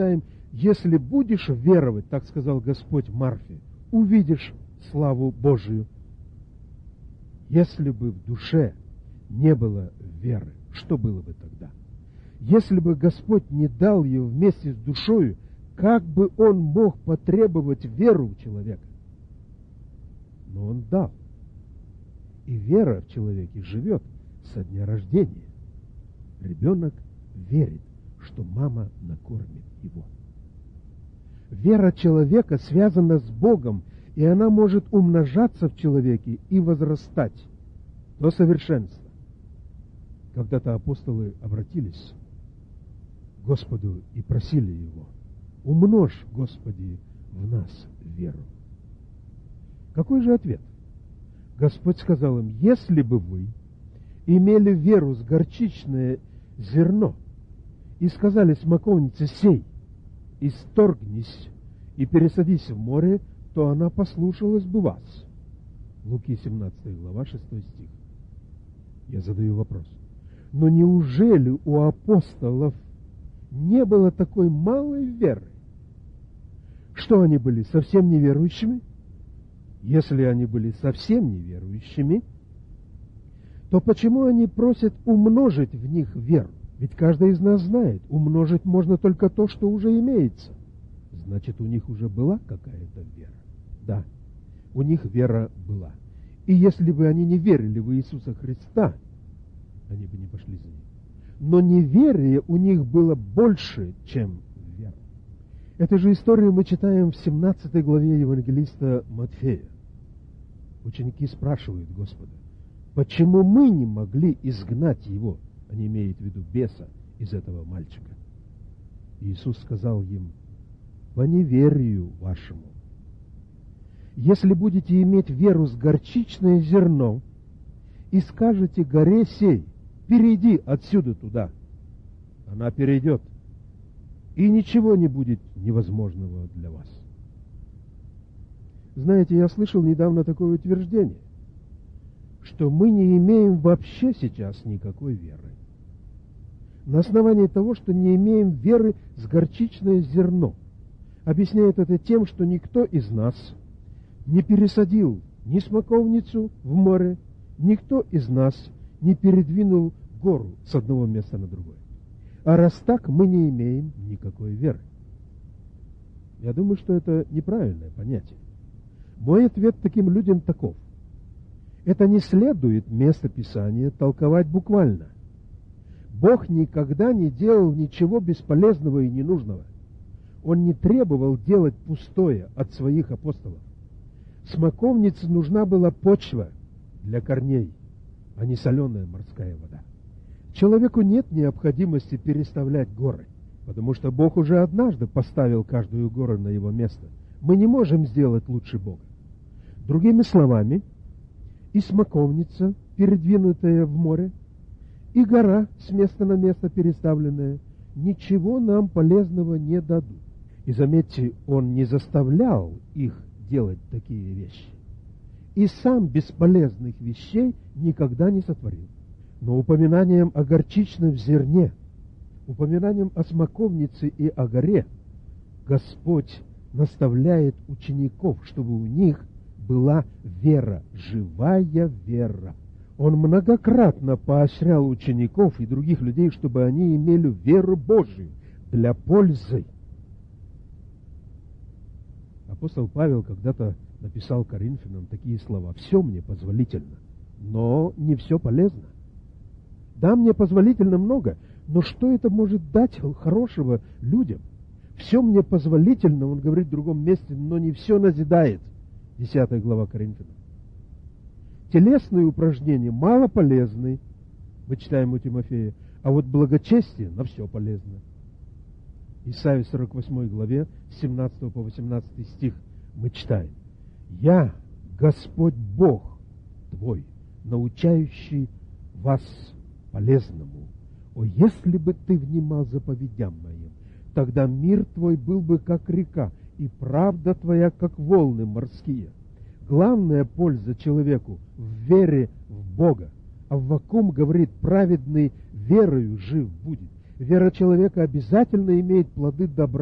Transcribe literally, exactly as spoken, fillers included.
читаем: «Если будешь веровать, так сказал Господь Марфе, увидишь славу Божию». Если бы в душе не было веры, что было бы тогда? Если бы Господь не дал ее вместе с душою, как бы Он мог потребовать веру у человека? Но Он дал. И вера в человеке живет со дня рождения. Ребенок верит, что мама накормит его. Вера человека связана с Богом, и она может умножаться в человеке и возрастать до совершенства. Когда-то апостолы обратились к Господу и просили Его: «Умножь, Господи, в нас веру». Какой же ответ? Господь сказал им: «Если бы вы имели веру с горчичное зерно и сказали смоковнице: сей, исторгнись и пересадись в море, то она послушалась бы вас». Луки семнадцатая глава, шестой стих. Я задаю вопрос: но неужели у апостолов не было такой малой веры? Что, они были совсем неверующими? Если они были совсем неверующими, то почему они просят умножить в них веру? Ведь каждый из нас знает, умножить можно только то, что уже имеется. Значит, у них уже была какая-то вера. Да, у них вера была. И если бы они не верили в Иисуса Христа, они бы не пошли за Ним. Но неверие у них было больше, чем вера. Эту же историю мы читаем в семнадцатой главе Евангелиста Матфея. Ученики спрашивают Господа: почему мы не могли изгнать его, они имеют в виду беса, из этого мальчика? Иисус сказал им: по неверию вашему. Если будете иметь веру с горчичное зерно и скажете горе сей: перейди отсюда туда, она перейдет, и ничего не будет невозможного для вас. Знаете, я слышал недавно такое утверждение, что мы не имеем вообще сейчас никакой веры. На основании того, что не имеем веры с горчичное зерно. Объясняет это тем, что никто из нас не пересадил ни смоковницу в море, никто из нас не передвинул гору с одного места на другое. А раз так, мы не имеем никакой веры. Я думаю, что это неправильное понятие. Мой ответ таким людям таков: это не следует место Писания толковать буквально. Бог никогда не делал ничего бесполезного и ненужного. Он не требовал делать пустое от своих апостолов. Смоковнице нужна была почва для корней, а не соленая морская вода. Человеку нет необходимости переставлять горы, потому что Бог уже однажды поставил каждую гору на его место. Мы не можем сделать лучше Бога. Другими словами, и смоковница, передвинутая в море, и гора с места на место переставленная, ничего нам полезного не дадут. И заметьте, Он не заставлял их делать такие вещи. И сам бесполезных вещей никогда не сотворил. Но упоминанием о горчичном зерне, упоминанием о смоковнице и о горе, Господь наставляет учеников, чтобы у них была вера, живая вера. Он многократно поощрял учеников и других людей, чтобы они имели веру Божию для пользы. Апостол Павел когда-то написал Коринфянам такие слова: «Все мне позволительно, но не все полезно». Да, мне позволительно много, но что это может дать хорошего людям? Все мне позволительно, он говорит в другом месте, но не все назидает. десятая глава Коринфянам. Телесные упражнения мало полезны, мы читаем у Тимофея, а вот благочестие на все полезно. Исайя сорок восьмой главе, с семнадцатого по восемнадцатый стих мы читаем: «Я, Господь Бог твой, научающий вас полезному. О, если бы ты внимал заповедям моим, тогда мир твой был бы как река, и правда твоя как волны морские». Главная польза человеку в вере в Бога. Аввакум говорит: праведный верою жив будет. Вера человека обязательно имеет плоды добра